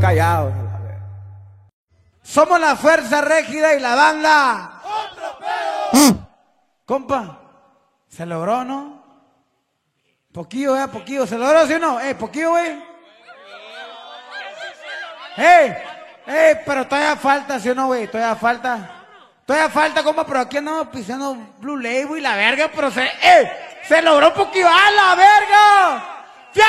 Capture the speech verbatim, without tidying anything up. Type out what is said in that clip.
callados. Somos la Fuerza Régida y la banda. ¡Otro pedo! Compa, se logró, ¿no? Poquillo, eh, poquillo. ¿Se logró, sí o no? Eh, poquillo, güey. Eh, eh, pero todavía falta, ¿sí o no, güey? Todavía falta. Todavía falta, compa, pero aquí andamos pisando Blue Label y la verga, pero se, eh, se logró poquillo. ¡A la verga!